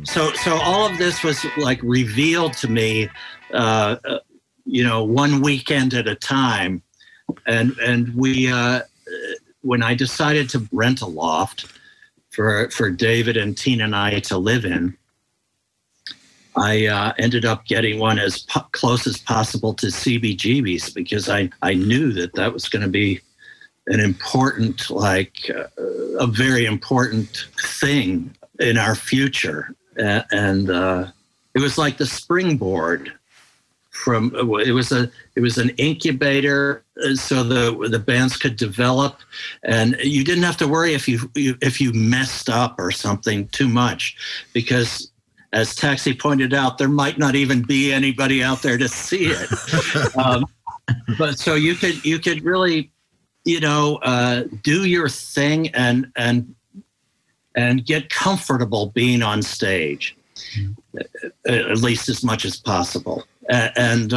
So all of this was like revealed to me, one weekend at a time. And we, when I decided to rent a loft for David and Tina and I to live in, I ended up getting one as close as possible to CBGB's because I knew that was going to be an important, a very important thing in our future. And it was like the springboard it was an incubator so the bands could develop, and you didn't have to worry if you messed up or something too much, because as Taxi pointed out, there might not even be anybody out there to see it. But so you could really, do your thing and get comfortable being on stage, at least as much as possible. And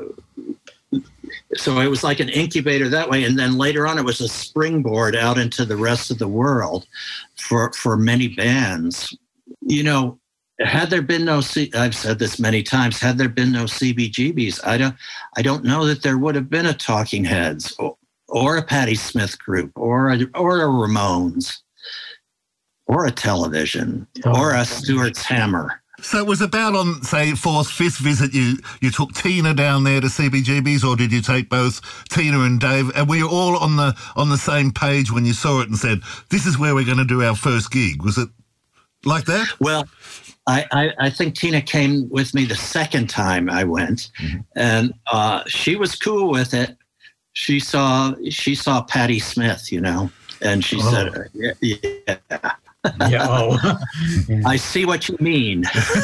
so it was like an incubator that way. And then later on, it was a springboard out into the rest of the world for many bands. Had there been no, I've said this many times, had there been no CBGBs, I don't know that there would have been a Talking Heads or a Patti Smith group or a Ramones or a Television or a Stuart's Hammer. So it was about on, say, fourth, fifth visit, you took Tina down there to CBGB's, or did you take both Tina and Dave? And were you all on the same page when you saw it and said, this is where we're going to do our first gig? Was it like that? Well, I think Tina came with me the second time I went, and she was cool with it. She saw Patti Smith, and she said, yeah. Yeah, I see what you mean.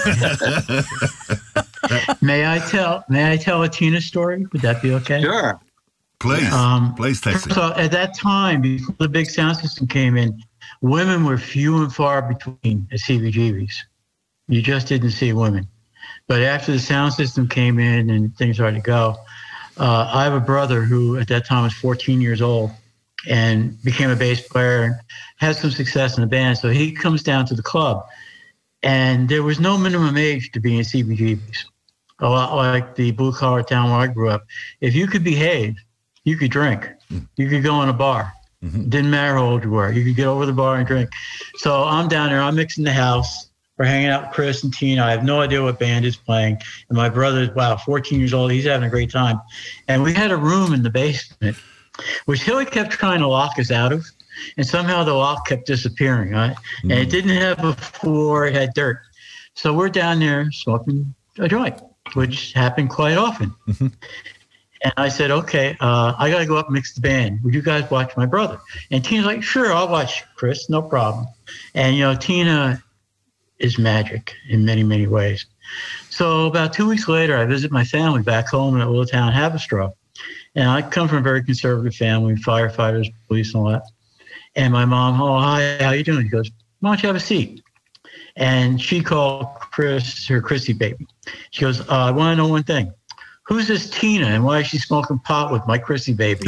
May I tell a Tina story? Would that be okay? Sure. Please, Taxi. So at that time, before the big sound system came in, women were few and far between at CBGB's. You just didn't see women. But after the sound system came in and things started to go, I have a brother who at that time was 14 years old and became a bass player and had some success in the band. So he comes down to the club, and there was no minimum age to be in CBGB's. A lot like the blue-collar town where I grew up. If you could behave, you could drink. You could go in a bar. Didn't matter how old you were. You could get over the bar and drink. So I'm down there. I'm mixing the house. We're hanging out with Chris and Tina. I have no idea what band is playing. And my brother's, 14 years old. He's having a great time. And we had a room in the basement, which Hilly kept trying to lock us out of. And somehow the lock kept disappearing, right? And it didn't have a floor, it had dirt. So we're down there smoking a joint, which happened quite often. And I said, okay, I got to go up and mix the band. Would you guys watch my brother? And Tina's like, sure, I'll watch Chris, no problem. And, Tina is magic in many, many ways. So about 2 weeks later, I visit my family back home in a little town, Haverstraw. And I come from a very conservative family, firefighters, police, and all that. And my mom, oh, hi, how you doing? She goes, why don't you have a seat? And she called Chris, her Chrissy baby. She goes, I want to know one thing. Who's this Tina, and why is she smoking pot with my Chrissy baby?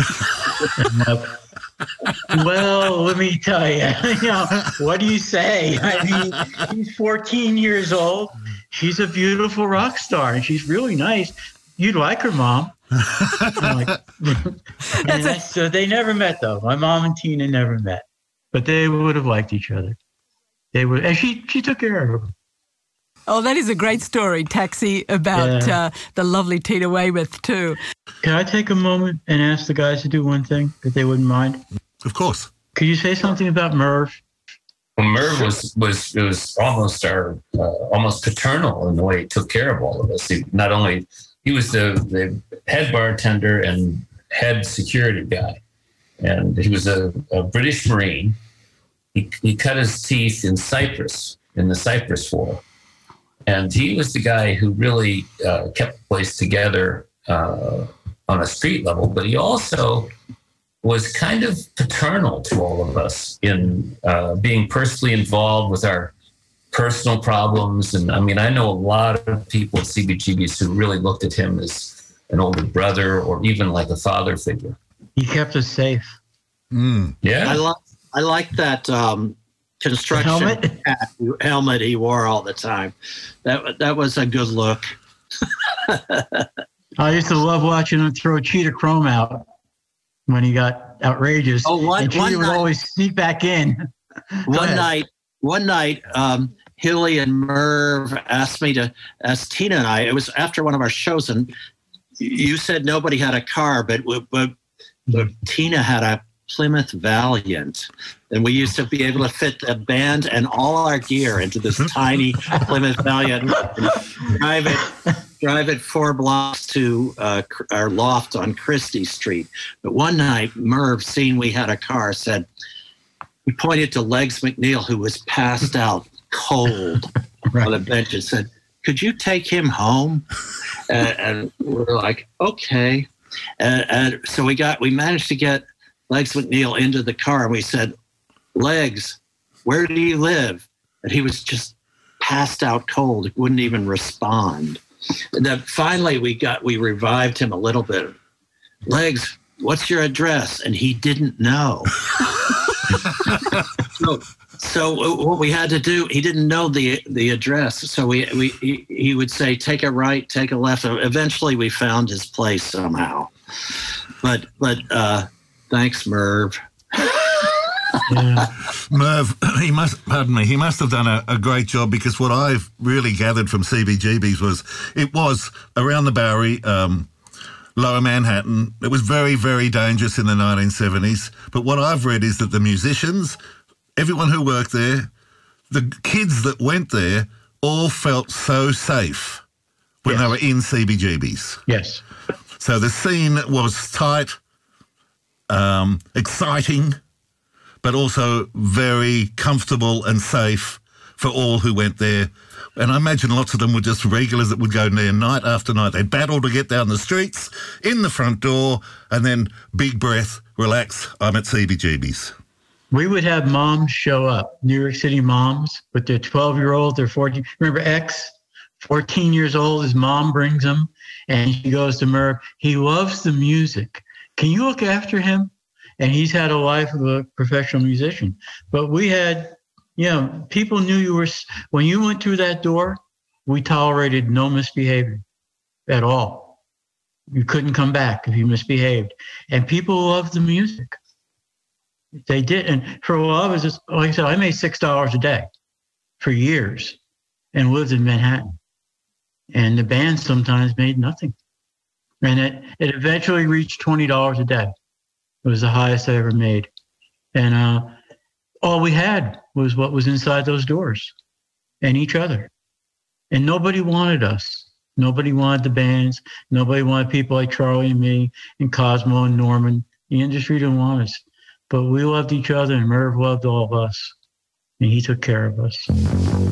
Well, let me tell you, what do you say? I mean, she's 14 years old. She's a beautiful rock star, and she's really nice. You'd like her, Mom. So they never met, though. My mom and Tina never met, but they would have liked each other. They would, and she took care of her. Oh, that is a great story, Taxi, about the lovely Tina Weymouth, too. Can I take a moment and ask the guys to do one thing, if they wouldn't mind? Of course. Could you say something about Merv? Well, Merv was almost almost paternal in the way he took care of all of us. He was the head bartender and head security guy, and he was a British Marine. He cut his teeth in Cyprus, in the Cyprus War. And he was the guy who really kept the place together on a street level, but he also was kind of paternal to all of us in being personally involved with our personal problems. And I mean, I know a lot of people at CBGB's who really looked at him as an older brother or even like a father figure. He kept us safe. Yeah. I like that construction helmet he wore all the time. That was a good look. I used to love watching him throw Cheetah Chrome out when he got outrageous. And Cheetah would always sneak back in. One night, Hilly and Merv asked Tina and I, it was after one of our shows, and you said nobody had a car, but Tina had a Plymouth Valiant, and we used to be able to fit the band and all our gear into this tiny Plymouth Valiant, and drive it 4 blocks to our loft on Christie Street. But one night, Merv, seeing we had a car, said, we pointed to Legs McNeil, who was passed out cold on the bench, and said, could you take him home? And we're like, okay. And so we managed to get Legs McNeil into the car, and we said, Legs, where do you live? And he was just passed out cold. He wouldn't even respond. And then finally we revived him a little bit. Legs, what's your address? And he didn't know. So what we had to do, he didn't know the address. So he would say, take a right, take a left. Eventually we found his place somehow. But thanks, Merv. Yeah. Merv, he must have done a great job, because what I've really gathered from CBGB's was it was around the Bowery, Lower Manhattan. It was very, very dangerous in the 1970s. But what I've read is that the musicians, everyone who worked there, the kids that went there, all felt so safe when they were in CBGB's. Yes. So the scene was tight, exciting, but also very comfortable and safe for all who went there. And I imagine lots of them were just regulars that would go there night after night. They'd battle to get down the streets, in the front door, and then big breath, relax, I'm at CBGB's. We would have moms show up, New York City moms with their 12-year-old, their 14. Remember X? 14 years old, his mom brings him, and she goes to Merv, he loves the music. Can you look after him? And he's had a life of a professional musician. But we had, people knew you were, when you went through that door, we tolerated no misbehavior at all. You couldn't come back if you misbehaved. And people loved the music. They did. And for a while, it was just, like I said, I made $6 a day for years and lived in Manhattan. And the band sometimes made nothing. And it eventually reached $20 a day. It was the highest I ever made. And all we had was what was inside those doors and each other. And nobody wanted us. Nobody wanted the bands. Nobody wanted people like Charlie and me and Cosmo and Norman. The industry didn't want us. But we loved each other, and Merv loved all of us. And he took care of us.